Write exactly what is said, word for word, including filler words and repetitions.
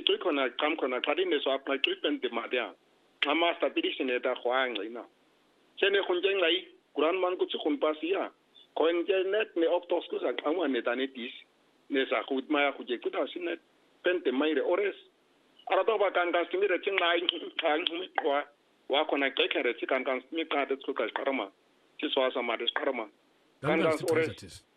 ci khona qam khona xa dineso apha treatment de madia amaster tradition eta khwangci na sene khunje ngai kuran man ku tsikun pasia khonje net ne optos ku sa qamwa neta netis ne sa khut maya khuje ku ta sinet pente maire ores ara to ba kan gas kimire chingai kan mi kwa wa khona kekere tsikan kan mi ka te tsuka karama tsiswa sa ma de karama kan gas ores